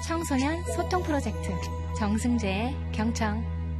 청소년 소통 프로젝트 정승재의 경청.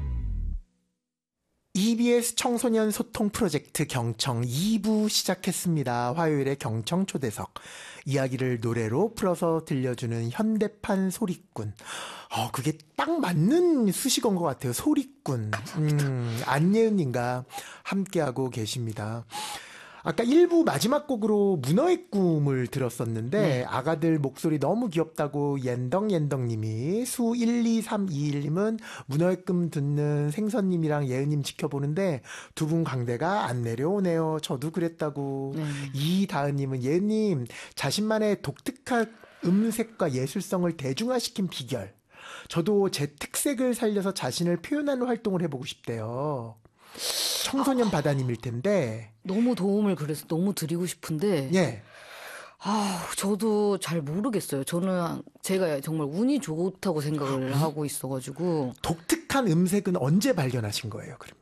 EBS 청소년 소통 프로젝트 경청 2부 시작했습니다. 화요일에 경청 초대석. 이야기를 노래로 풀어서 들려주는 현대판 소리꾼. 그게 딱 맞는 수식어인 것 같아요. 소리꾼. 안예은님과 함께하고 계십니다. 아까 1부 마지막 곡으로 문어의 꿈을 들었었는데 네. 아가들 목소리 너무 귀엽다고 옌덩옌덩님이 수12321님은 문어의 꿈 듣는 생선님이랑 예은님 지켜보는데 두 분 광대가 안 내려오네요. 저도 그랬다고. 이다은님은 예은님 자신만의 독특한 음색과 예술성을 대중화시킨 비결. 저도 제 특색을 살려서 자신을 표현하는 활동을 해보고 싶대요. 청소년 바다님일 텐데 너무 도움을 그래서 너무 드리고 싶은데 예. 저도 잘 모르겠어요. 저는 제가 정말 운이 좋다고 생각을 하고 있어가지고. 독특한 음색은 언제 발견하신 거예요, 그러면?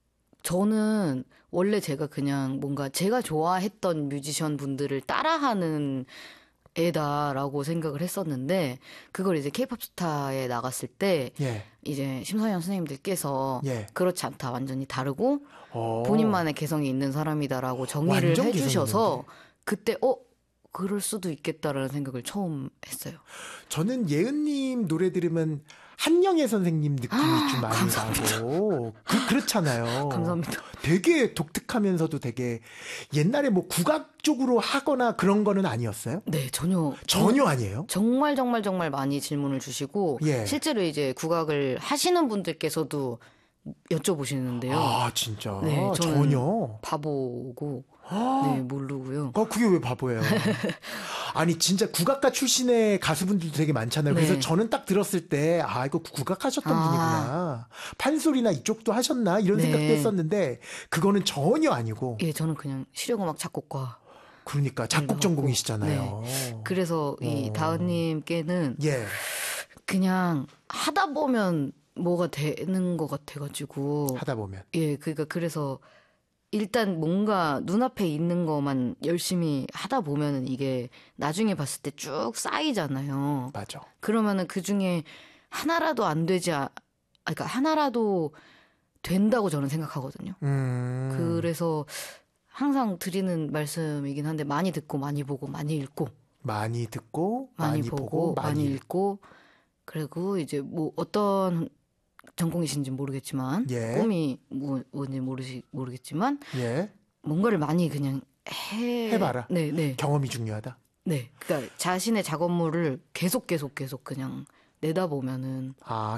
저는 원래 제가 그냥 뭔가 제가 좋아했던 뮤지션 분들을 따라하는 애다라고 생각을 했었는데 그걸 이제 케이팝 스타에 나갔을 때 예. 이제 심사위원 선생님들께서 예. 그렇지 않다, 완전히 다르고 본인만의 개성이 있는 사람이다라고 정리를 해주셔서 그때 그럴 수도 있겠다라는 생각을 처음 했어요. 저는 예은님 노래 들으면 한영애 선생님 느낌이 좀 많이 나고 그렇잖아요. 감사합니다. 되게 독특하면서도 되게 옛날에 뭐 국악 쪽으로 하거나 그런 거는 아니었어요? 네, 전혀 아니에요? 정말 많이 질문을 주시고 예. 실제로 이제 국악을 하시는 분들께서도 여쭤보시는데요. 아, 진짜? 네, 전혀? 바보고 네, 모르고요. 그게 왜 바보예요? 아니, 진짜 국악가 출신의 가수분들도 되게 많잖아요. 그래서 네. 저는 딱 들었을 때, 이거 국악 하셨던 분이구나. 판소리나 이쪽도 하셨나? 이런 생각도 했었는데, 그거는 전혀 아니고. 예, 저는 그냥 실용음악 작곡가. 그러니까, 작곡 전공이시잖아요. 네. 그래서 이 다은님께는 예. 그냥 하다 보면 뭐가 되는 것 같아가지고. 하다 보면. 예, 그래서 일단 뭔가 눈앞에 있는 것만 열심히 하다 보면은 이게 나중에 봤을 때 쭉 쌓이잖아요. 맞아. 그러면은 그 중에 하나라도 안 되지, 그러니까 하나라도 된다고 저는 생각하거든요. 그래서 항상 드리는 말씀이긴 한데 많이 듣고 많이 보고 많이 읽고. 많이 듣고 많이 보고 많이 읽고. 그리고 이제 뭐 어떤 전공이신지 모르겠지만 예. 꿈이 뭔지 모르겠지만 예. 뭔가를 많이 그냥 해봐라. 네. 경험이 중요하다. 네, 그러니까 자신의 작업물을 계속 그냥 내다보면은